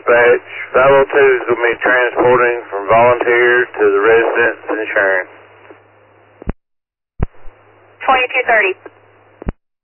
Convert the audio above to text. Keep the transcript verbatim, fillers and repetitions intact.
dispatch. five oh two is going to be transporting from volunteers to the residence and Sharon. twenty-two thirty.